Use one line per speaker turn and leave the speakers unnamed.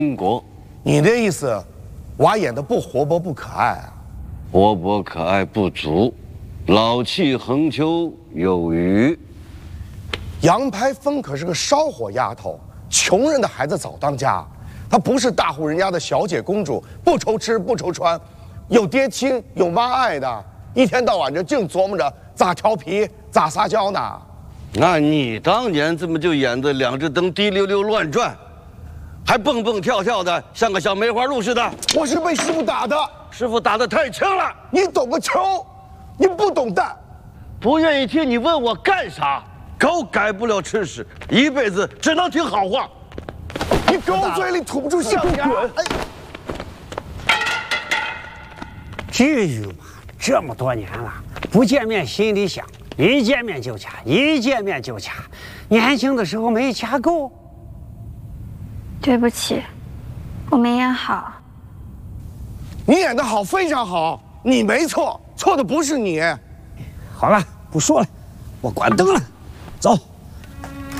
英国。
你的意思，娃演的不活泼不可爱啊？
活泼可爱不足，老气横秋有余。
杨排风可是个烧火丫头，穷人的孩子早当家。她不是大户人家的小姐公主，不愁吃不愁穿，有爹亲有妈爱的，一天到晚就净琢磨着咋调皮咋撒娇呢。
那你当年怎么就演的两只灯滴溜溜乱转，还蹦蹦跳跳的，像个小梅花鹿似的？
我是被师傅打的，
师傅打得太轻了。
你懂个球，你不懂蛋。
不愿意听你问我干啥？狗改不了吃屎，一辈子只能听好话。
你狗嘴里吐不出象牙。
至于吗？这么多年了，不见面心里想，一见面就掐，一见面就掐。年轻的时候没掐够。
对不起，我没演好。
你演得好，非常好，你没错，错的不是你。
好了，不说了，我关灯了，走。